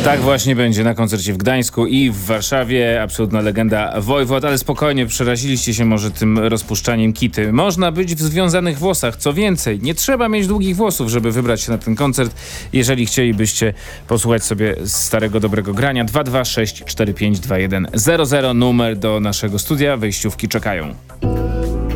Tak właśnie będzie na koncercie w Gdańsku i w Warszawie. Absolutna legenda Wojwod, ale spokojnie, przeraziliście się może tym rozpuszczaniem kity. Można być w związanych włosach. Co więcej, nie trzeba mieć długich włosów, żeby wybrać się na ten koncert. Jeżeli chcielibyście posłuchać sobie starego, dobrego grania, 226 4521 00 numer do naszego studia. Wejściówki czekają.